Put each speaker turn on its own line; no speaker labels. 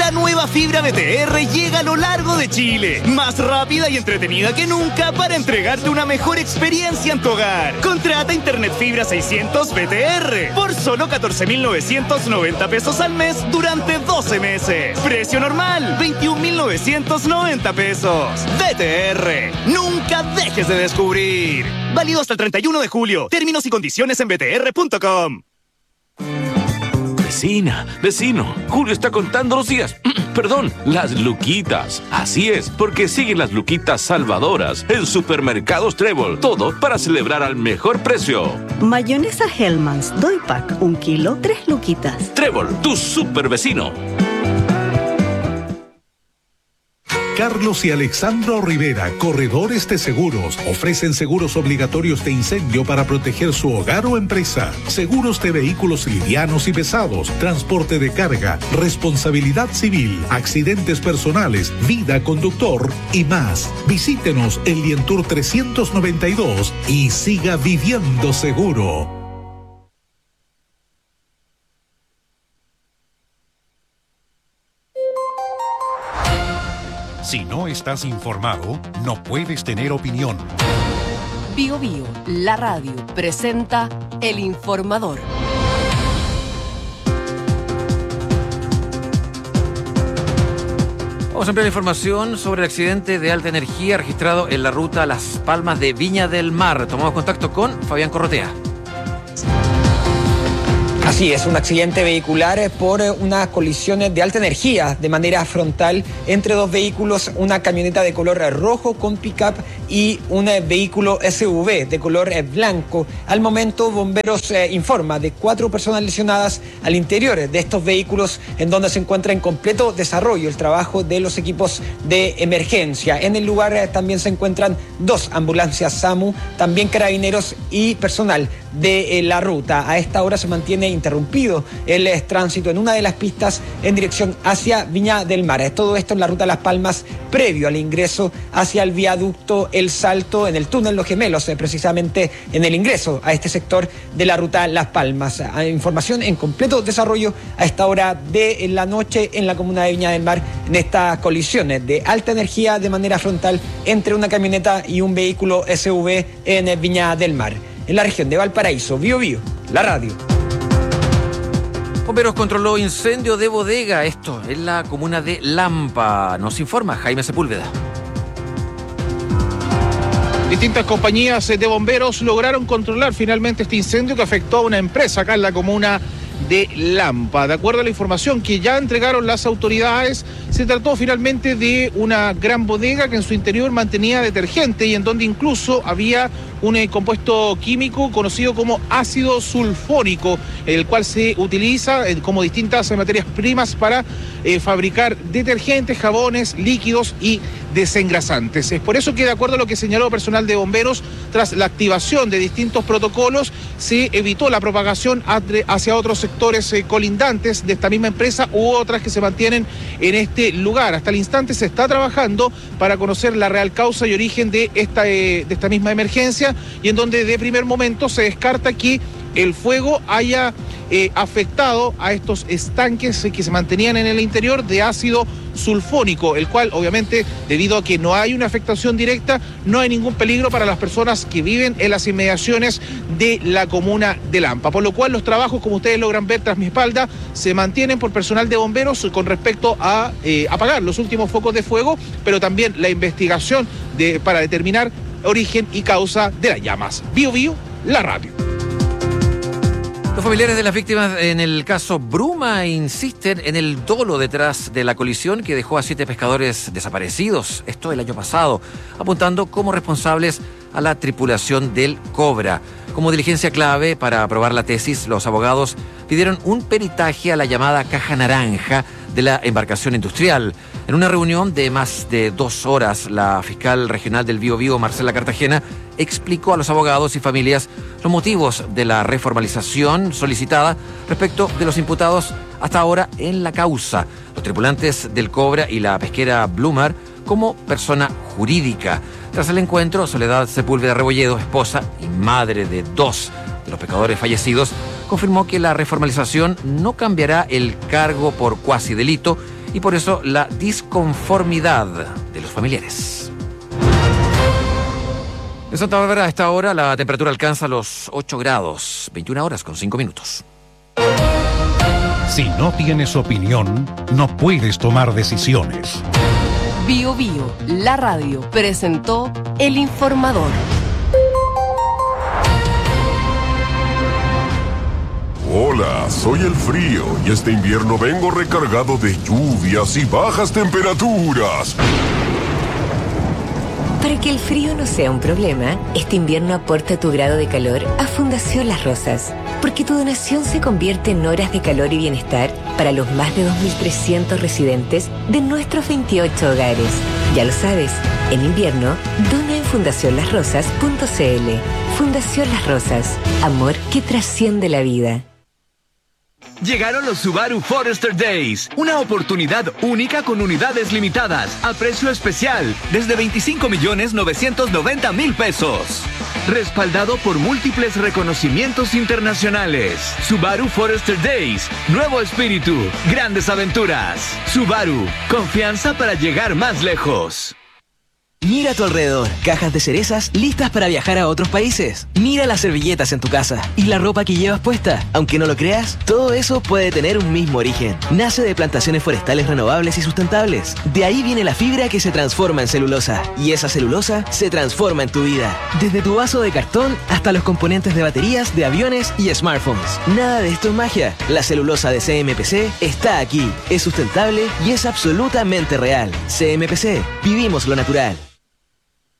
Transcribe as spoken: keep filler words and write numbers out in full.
La nueva fibra B T R llega a lo largo de Chile, más rápida y entretenida que nunca para entregarte una mejor experiencia en tu hogar. Contrata Internet Fibra seiscientos B T R por solo catorce mil novecientos noventa pesos al mes durante doce meses. Precio normal, veintiún mil novecientos noventa pesos. B T R, nunca dejes de descubrir. Válido hasta el treinta y uno de julio. Términos y condiciones en b t r punto com.
Vecina, vecino, Julio está contando los días. Perdón, las luquitas. Así es, porque siguen las luquitas salvadoras en Supermercados Trébol. Todo para celebrar al mejor precio.
Mayonesa Hellmann's, doy pack, un kilo, tres luquitas.
Trébol, tu super vecino.
Carlos y Alexandro Rivera, corredores de seguros, ofrecen seguros obligatorios de incendio para proteger su hogar o empresa, seguros de vehículos livianos y pesados, transporte de carga, responsabilidad civil, accidentes personales, vida conductor y más. Visítenos en Lientour trescientos noventa y dos y siga viviendo seguro.
Si no estás informado, no puedes tener opinión.
Bio Bio, la radio, presenta El Informador.
Vamos a ampliar información sobre el accidente de alta energía registrado en la ruta Las Palmas de Viña del Mar. Tomamos contacto con Fabián Corrotea.
Así es, un accidente vehicular por unas colisiones de alta energía de manera frontal entre dos vehículos, una camioneta de color rojo con pick-up y un vehículo S U V de color blanco. Al momento, bomberos eh, informa de cuatro personas lesionadas al interior de estos vehículos, en donde se encuentra en completo desarrollo el trabajo de los equipos de emergencia. En el lugar eh, también se encuentran dos ambulancias SAMU, también carabineros y personal de eh, la ruta. A esta hora se mantiene interrumpido el eh, tránsito en una de las pistas en dirección hacia Viña del Mar. Todo esto en la ruta Las Palmas, previo al ingreso hacia el viaducto El Salto, en el túnel Los Gemelos, eh, precisamente en el ingreso a este sector de la ruta Las Palmas. Eh, información en completo desarrollo a esta hora de la noche en la comuna de Viña del Mar, en estas colisiones de alta energía de manera frontal entre una camioneta y un vehículo S U V en eh, Viña del Mar. En la región de Valparaíso, Bio Bio, la radio.
Bomberos controló incendio de bodega, esto en la comuna de Lampa. Nos informa Jaime Sepúlveda.
Distintas compañías de bomberos lograron controlar finalmente este incendio que afectó a una empresa acá en la comuna de Lampa. De acuerdo a la información que ya entregaron las autoridades, se trató finalmente de una gran bodega que en su interior mantenía detergente y en donde incluso había un eh, compuesto químico conocido como ácido sulfónico, el cual se utiliza eh, como distintas materias primas para eh, fabricar detergentes, jabones, líquidos y desengrasantes. Es por eso que, de acuerdo a lo que señaló personal de bomberos, tras la activación de distintos protocolos, se evitó la propagación hacia otros sectores eh, colindantes de esta misma empresa u otras que se mantienen en este lugar. Hasta el instante se está trabajando para conocer la real causa y origen de esta, eh, de esta misma emergencia, y en donde de primer momento se descarta que el fuego haya eh, afectado a estos estanques eh, que se mantenían en el interior de ácido sulfónico, el cual obviamente, debido a que no hay una afectación directa, no hay ningún peligro para las personas que viven en las inmediaciones de la comuna de Lampa, por lo cual los trabajos, como ustedes logran ver tras mi espalda, se mantienen por personal de bomberos con respecto a eh, apagar los últimos focos de fuego, pero también la investigación de, para determinar origen y causa de las llamas. Bio Bio, la radio.
Los familiares de las víctimas en el caso Bruma insisten en el dolo detrás de la colisión que dejó a siete pescadores desaparecidos, esto el año pasado, apuntando como responsables a la tripulación del Cobra. Como diligencia clave para aprobar la tesis, los abogados pidieron un peritaje a la llamada caja naranja de la embarcación industrial. En una reunión de más de dos horas, la fiscal regional del Biobío, Marcela Cartagena, explicó a los abogados y familias los motivos de la reformalización solicitada respecto de los imputados hasta ahora en la causa, los tripulantes del Cobra y la pesquera Blumar como persona jurídica. Tras el encuentro, Soledad Sepúlveda Rebolledo, esposa y madre de dos de los pescadores fallecidos, confirmó que la reformalización no cambiará el cargo por cuasi delito y por eso la disconformidad de los familiares. En Santa Bárbara, a esta hora, la temperatura alcanza los ocho grados, veintiuna horas con cinco minutos.
Si no tienes opinión, no puedes tomar decisiones.
Bio Bio, la radio, presentó El Informador.
Hola, soy el frío y este invierno vengo recargado de lluvias y bajas temperaturas.
Para que el frío no sea un problema, este invierno aporta tu grado de calor a Fundación Las Rosas, porque tu donación se convierte en horas de calor y bienestar para los más de dos mil trescientos residentes de nuestros veintiocho hogares. Ya lo sabes, en invierno, dona en fundación las rosas punto c l. Fundación Las Rosas, amor que trasciende la vida.
Llegaron los Subaru Forester Days, una oportunidad única con unidades limitadas, a precio especial, desde veinticinco millones novecientos noventa mil pesos. Respaldado por múltiples reconocimientos internacionales. Subaru Forester Days, nuevo espíritu, grandes aventuras. Subaru, confianza para llegar más lejos.
Mira a tu alrededor, cajas de cerezas listas para viajar a otros países. Mira las servilletas en tu casa y la ropa que llevas puesta. Aunque no lo creas, todo eso puede tener un mismo origen. Nace de plantaciones forestales renovables y sustentables. De ahí viene la fibra que se transforma en celulosa. Y esa celulosa se transforma en tu vida. Desde tu vaso de cartón hasta los componentes de baterías, de aviones y smartphones. Nada de esto es magia. La celulosa de C M P C está aquí. Es sustentable y es absolutamente real. C M P C, vivimos lo natural.